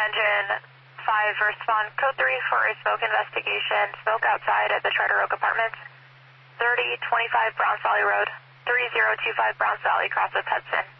Engine 5, respond code 3 for a smoke investigation. Smoke outside at the Charter Oak Apartments. 3025 Browns Valley Road. 3025 Browns Valley, Crossroads Hudson.